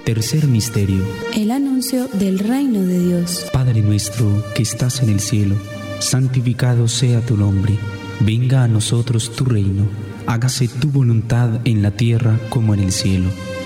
Tercer misterio. El anuncio del reino de Dios. Padre nuestro que estás en el cielo, santificado sea tu nombre. Venga a nosotros tu reino. Hágase tu voluntad en la tierra como en el cielo.